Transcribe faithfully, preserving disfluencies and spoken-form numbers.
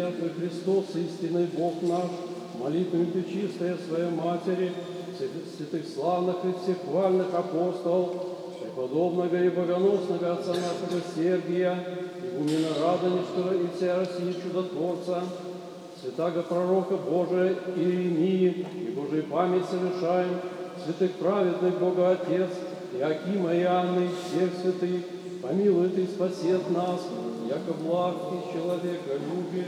Твой Христос, истинный Бог наш, молитвами Пречистая Своей Матери, святых славных и всехвальных апостолов, преподобного и богоносного отца нашего Сергия, игумена Радонежского и вся Россия чудотворца, святаго пророка Божия Иеремии и Божией память совершаем, святых праведных Бога Отец, Иакима и Анны, и всех святых, помилует и спасет нас, яко благ и человеколюбие.